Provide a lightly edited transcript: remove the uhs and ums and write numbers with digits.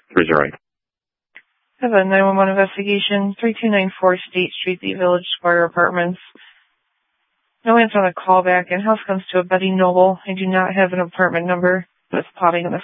308. I have a 911 investigation, 3294 State Street, the Village Square Apartments. No answer on a callback, and house comes to a Betty Noble. I do not have an apartment number. It's potting in the